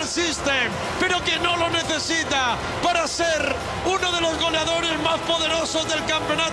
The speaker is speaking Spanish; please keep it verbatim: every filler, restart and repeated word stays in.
System, pero que no lo necesita para ser uno de los goleadores más poderosos del campeonato